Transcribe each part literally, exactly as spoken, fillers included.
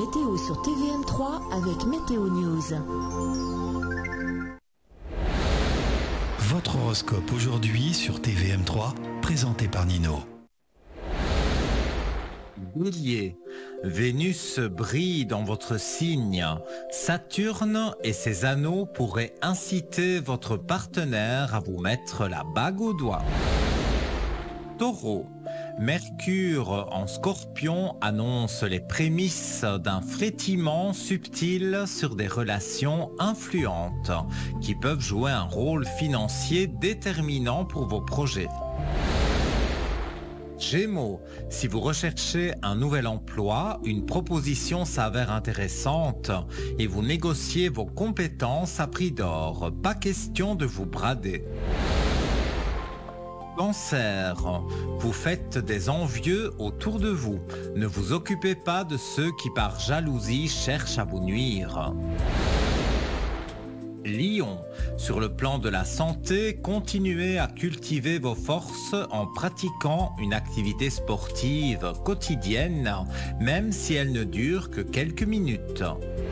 météo sur T V M trois avec Météo News. Votre horoscope aujourd'hui sur T V M trois, présenté par Nino. Bélier, Vénus brille dans votre signe. Saturne et ses anneaux pourraient inciter votre partenaire à vous mettre la bague au doigt. Taureau, Mercure en Scorpion annonce les prémices d'un frétillement subtil sur des relations influentes qui peuvent jouer un rôle financier déterminant pour vos projets. Gémeaux, si vous recherchez un nouvel emploi, une proposition s'avère intéressante et vous négociez vos compétences à prix d'or. Pas question de vous brader. Cancer, vous faites des envieux autour de vous. Ne vous occupez pas de ceux qui par jalousie cherchent à vous nuire. Lion, sur le plan de la santé, continuez à cultiver vos forces en pratiquant une activité sportive quotidienne, même si elle ne dure que quelques minutes.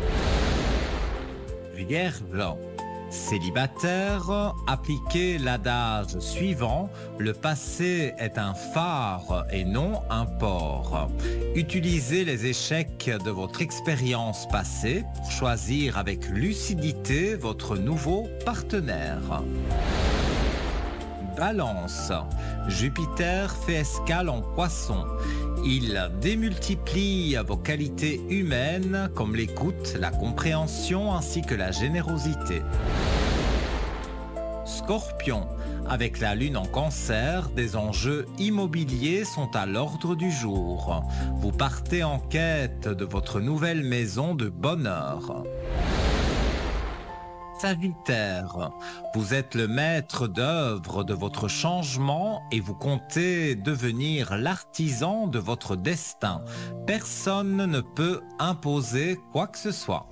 Vierge, célibataire, appliquez l'adage suivant, le passé est un phare et non un port. Utilisez les échecs de votre expérience passée pour choisir avec lucidité votre nouveau partenaire. Balance, Jupiter fait escale en Poisson. Il démultiplie vos qualités humaines comme l'écoute, la compréhension ainsi que la générosité. Scorpion, avec la lune en Cancer, des enjeux immobiliers sont à l'ordre du jour. Vous partez en quête de votre nouvelle maison de bonheur. Sagittaire, vous êtes le maître d'œuvre de votre changement et vous comptez devenir l'artisan de votre destin. Personne ne peut imposer quoi que ce soit.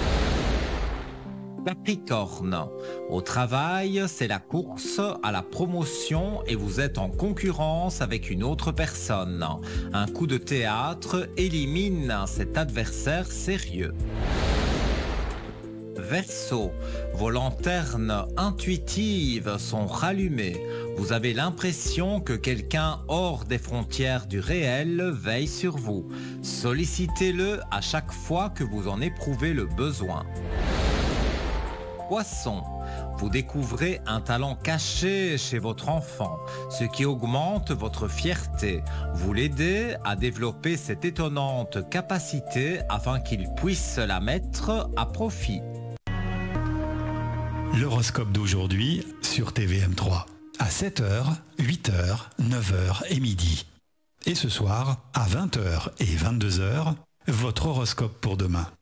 Capricorne, au travail, c'est la course à la promotion et vous êtes en concurrence avec une autre personne. Un coup de théâtre élimine cet adversaire sérieux. Verseau, vos lanternes intuitives sont rallumées. Vous avez l'impression que quelqu'un hors des frontières du réel veille sur vous. Sollicitez-le à chaque fois que vous en éprouvez le besoin. Poisson, vous découvrez un talent caché chez votre enfant, ce qui augmente votre fierté. Vous l'aidez à développer cette étonnante capacité afin qu'il puisse la mettre à profit. L'horoscope d'aujourd'hui sur T V M trois. À sept heures, huit heures, neuf heures et midi. Et ce soir, à vingt heures et vingt-deux heures, votre horoscope pour demain.